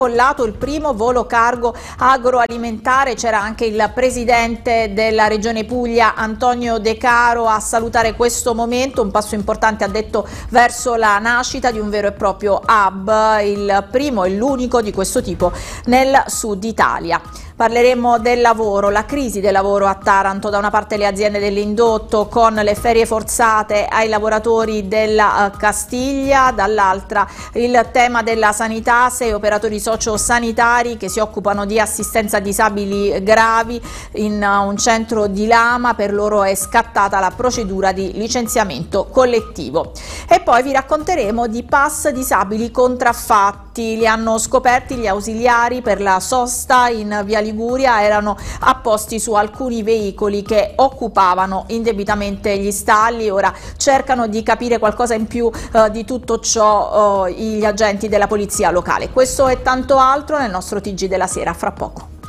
Collato il primo volo cargo agroalimentare, c'era anche il presidente della Regione Puglia Antonio De Caro a salutare questo momento, un passo importante, ha detto, verso la nascita di un vero e proprio hub, il primo e l'unico di questo tipo nel sud Italia. Parleremo del lavoro, la crisi del lavoro a Taranto, da una parte le aziende dell'indotto con le ferie forzate ai lavoratori della Castiglia, dall'altra il tema della sanità, 6 operatori sociosanitari che si occupano di assistenza a disabili gravi in un centro di Lama, per loro è scattata la procedura di licenziamento collettivo. E poi vi racconteremo di pass disabili contraffatti, li hanno scoperti gli ausiliari per la sosta in via Liguria, erano apposti su alcuni veicoli che occupavano indebitamente gli stalli. Ora cercano di capire qualcosa in più di tutto ciò gli agenti della polizia locale. Questo e tanto altro nel nostro TG della sera, fra poco.